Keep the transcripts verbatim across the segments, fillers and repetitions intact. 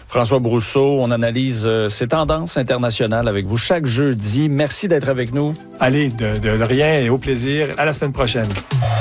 François Brousseau, on analyse euh, ces tendances internationales avec vous chaque jeudi. Merci d'être avec nous. Allez, de, de, de rien et au plaisir. À la semaine prochaine.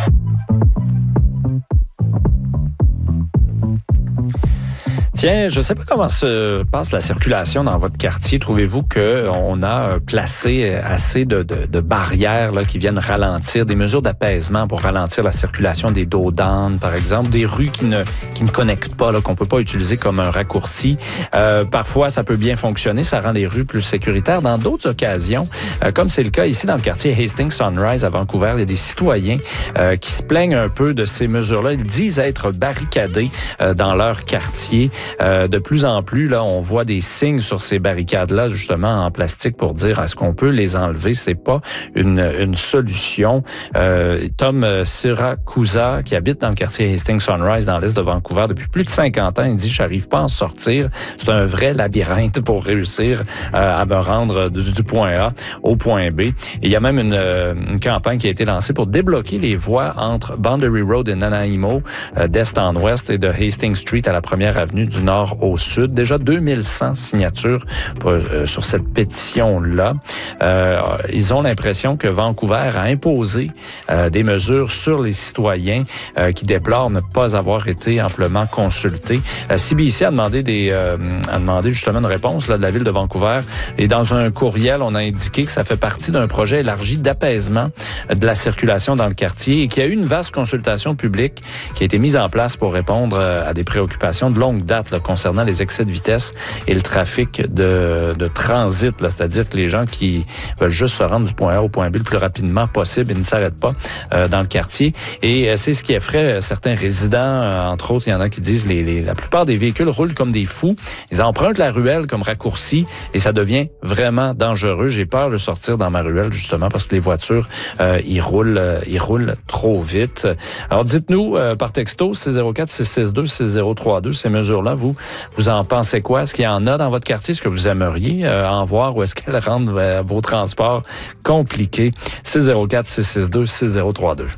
Tiens, je ne sais pas comment se passe la circulation dans votre quartier. Trouvez-vous qu'on a placé assez de, de, de barrières là, qui viennent ralentir, des mesures d'apaisement pour ralentir la circulation des dos d'âne, par exemple, des rues qui ne, qui ne connectent pas, là, qu'on ne peut pas utiliser comme un raccourci. Euh, parfois, ça peut bien fonctionner, ça rend les rues plus sécuritaires. Dans d'autres occasions, euh, comme c'est le cas ici dans le quartier Hastings Sunrise à Vancouver, il y a des citoyens euh, qui se plaignent un peu de ces mesures-là. Ils disent être barricadés euh, dans leur quartier. Euh, de plus en plus, là, on voit des signes sur ces barricades-là, justement en plastique, pour dire est-ce qu'on peut les enlever. C'est pas une, une solution. Euh, Tom Siracusa, qui habite dans le quartier Hastings Sunrise, dans l'est de Vancouver, depuis plus de cinquante ans, il dit j'arrive pas à en sortir. C'est un vrai labyrinthe pour réussir euh, à me rendre du, du point A au point B. Et il y a même une, euh, une campagne qui a été lancée pour débloquer les voies entre Boundary Road et Nanaimo, euh, d'est en ouest, et de Hastings Street à la première avenue du nord au sud. Déjà deux mille cent signatures pour, euh, sur cette pétition-là. Euh, ils ont l'impression que Vancouver a imposé euh, des mesures sur les citoyens euh, qui déplorent ne pas avoir été amplement consultés. Euh, C B C a demandé, des, euh, a demandé justement une réponse là, de la ville de Vancouver. Et dans un courriel, on a indiqué que ça fait partie d'un projet élargi d'apaisement de la circulation dans le quartier et qu'il y a eu une vaste consultation publique qui a été mise en place pour répondre à des préoccupations de longue date là, concernant les excès de vitesse et le trafic de, de transit, là, c'est-à-dire que les gens qui veulent juste se rendre du point A au point B le plus rapidement possible et ne s'arrêtent pas euh, dans le quartier. Et euh, c'est ce qui effraie certains résidents, euh, entre autres, il y en a qui disent les, les, la plupart des véhicules roulent comme des fous. Ils empruntent la ruelle comme raccourci et ça devient vraiment dangereux. J'ai peur de sortir dans ma ruelle justement parce que les voitures, euh, ils roulent, euh, ils roulent trop vite. Alors dites-nous euh, par texto six zéro quatre six six deux six zéro trois deux ces mesures-là, vous Vous en pensez quoi? Est-ce qu'il y en a dans votre quartier? Est-ce que vous aimeriez euh, en voir ou est-ce qu'elles rendent euh, vos transports compliqués? six zéro quatre six six deux six zéro trois deux.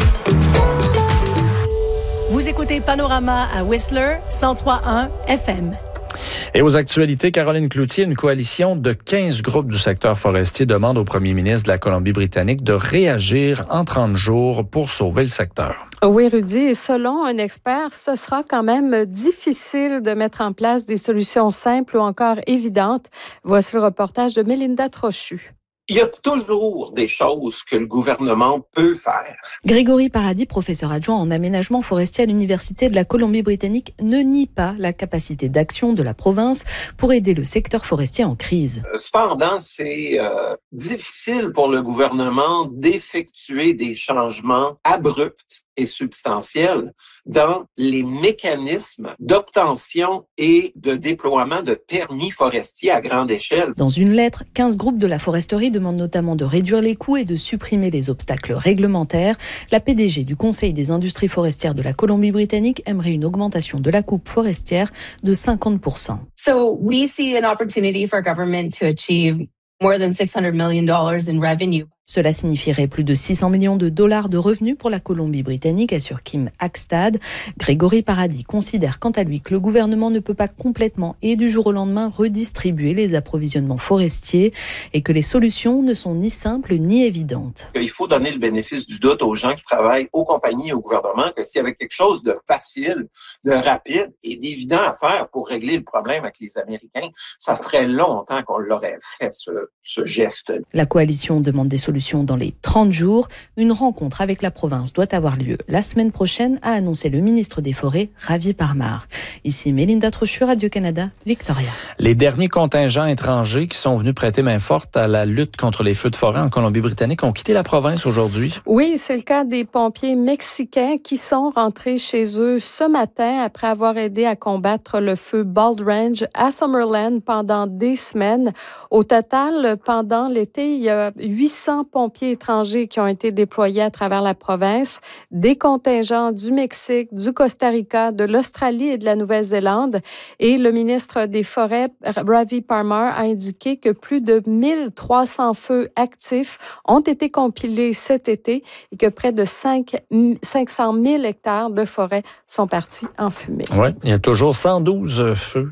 Vous écoutez Panorama à Whistler, cent trois point un F M. Et aux actualités, Caroline Cloutier, une coalition de quinze groupes du secteur forestier demande au premier ministre de la Colombie-Britannique de réagir en trente jours pour sauver le secteur. Oui, Rudy, et selon un expert, ce sera quand même difficile de mettre en place des solutions simples ou encore évidentes. Voici le reportage de Mélinda Trochu. Il y a toujours des choses que le gouvernement peut faire. Grégory Paradis, professeur adjoint en aménagement forestier à l'Université de la Colombie-Britannique, ne nie pas la capacité d'action de la province pour aider le secteur forestier en crise. Cependant, c'est euh, difficile pour le gouvernement d'effectuer des changements abrupts et substantiels dans les mécanismes d'obtention et de déploiement de permis forestiers à grande échelle. Dans une lettre, quinze groupes de la foresterie demandent notamment de réduire les coûts et de supprimer les obstacles réglementaires. La P D G du Conseil des industries forestières de la Colombie-Britannique aimerait une augmentation de la coupe forestière de cinquante pour cent. So we see an opportunity for government to achieve more than six hundred million dollars in revenue. Cela signifierait plus de six cents millions de dollars de revenus pour la Colombie-Britannique, assure Kim Hackstad. Grégory Paradis considère quant à lui que le gouvernement ne peut pas complètement et du jour au lendemain redistribuer les approvisionnements forestiers et que les solutions ne sont ni simples ni évidentes. Il faut donner le bénéfice du doute aux gens qui travaillent aux compagnies et au gouvernement que s'il y avait quelque chose de facile, de rapide et d'évident à faire pour régler le problème avec les Américains, ça ferait longtemps qu'on l'aurait fait, ce, ce geste. La coalition demande des solutions dans les trente jours. Une rencontre avec la province doit avoir lieu la semaine prochaine, a annoncé le ministre des Forêts, Ravi Parmar. Ici Mélinda Trochu, Radio-Canada, Victoria. Les derniers contingents étrangers qui sont venus prêter main forte à la lutte contre les feux de forêt en Colombie-Britannique ont quitté la province aujourd'hui. Oui, c'est le cas des pompiers mexicains qui sont rentrés chez eux ce matin après avoir aidé à combattre le feu Bald Range à Summerland pendant des semaines. Au total, pendant l'été, il y a huit cents pompiers étrangers qui ont été déployés à travers la province, des contingents du Mexique, du Costa Rica, de l'Australie et de la Nouvelle-Zélande. Et le ministre des Forêts, Ravi Parmar, a indiqué que plus de mille trois cents feux actifs ont été compilés cet été et que près de cinq cent mille hectares de forêt sont partis en fumée. Oui, il y a toujours cent douze feux